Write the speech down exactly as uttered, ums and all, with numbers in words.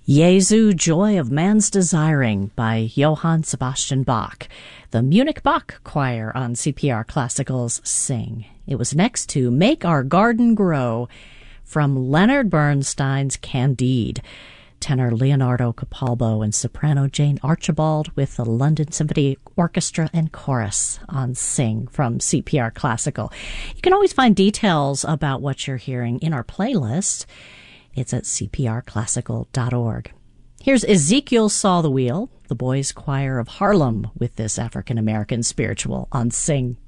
Jesu, Joy of Man's Desiring by Johann Sebastian Bach. The Munich Bach Choir on C P R Classical's Sing. It was next to Make Our Garden Grow from Leonard Bernstein's Candide. Tenor Leonardo Capalbo and soprano Jane Archibald with the London Symphony Orchestra and Chorus on Sing from C P R Classical. You can always find details about what you're hearing in our playlist. It's at c p r classical dot org. Here's Ezekiel Saw the Wheel, the Boys Choir of Harlem, with this African-American spiritual on Sing.